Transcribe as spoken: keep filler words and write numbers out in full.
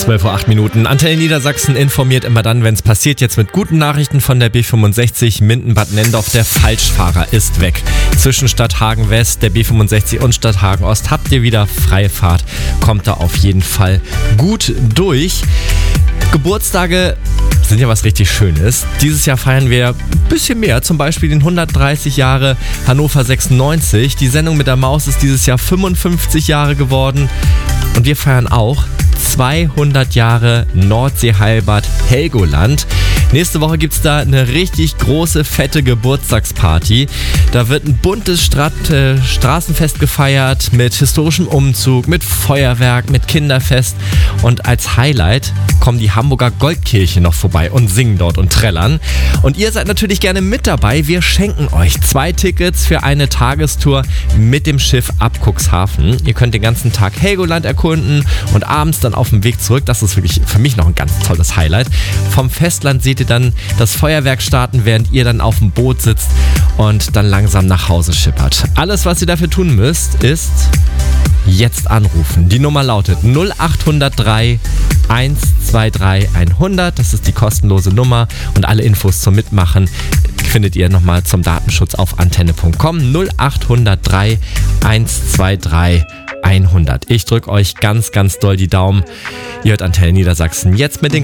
zwölf Uhr acht Minuten. Antenne Niedersachsen informiert immer dann, wenn es passiert. Jetzt mit guten Nachrichten von der B fünfundsechzig Minden-Bad Nendorf. Der Falschfahrer ist weg. Zwischen Stadthagen West, der B fünfundsechzig und Stadthagen Ost habt ihr wieder freie Fahrt. Kommt da auf jeden Fall gut durch. Geburtstage sind ja was richtig Schönes. Dieses Jahr feiern wir ein bisschen mehr, zum Beispiel den hundertdreißig Jahre Hannover sechsundneunzig. Die Sendung mit der Maus ist dieses Jahr fünfundfünfzig Jahre geworden. Und wir feiern auch zweihundert Jahre Nordsee-Heilbad Helgoland. Nächste Woche gibt es da eine richtig große, fette Geburtstagsparty. Da wird ein buntes Strat- äh, Straßenfest gefeiert mit historischem Umzug, mit Feuerwerk, mit Kinderfest. Und als Highlight kommen die Hamburger Goldkirche noch vorbei und singen dort und trällern. Und ihr seid natürlich gerne mit dabei. Wir schenken euch zwei Tickets für eine Tagestour mit dem Schiff ab Cuxhaven. Ihr könnt den ganzen Tag Helgoland erkunden und abends dann auf dem Weg zurück. Das ist wirklich für mich noch ein ganz tolles Highlight. Vom Festland seht ihr dann das Feuerwerk starten, während ihr dann auf dem Boot sitzt und dann langsam nach Hause schippert. Alles, was ihr dafür tun müsst, ist jetzt anrufen. Die Nummer lautet null acht null drei eins zwei drei hundert. Das ist die kostenlose Nummer und alle Infos zum Mitmachen findet ihr nochmal zum Datenschutz auf antenne punkt com. null acht null drei eins zwei drei hundert. Ich drücke euch ganz, ganz doll die Daumen. Ihr hört Antenne Niedersachsen jetzt mit den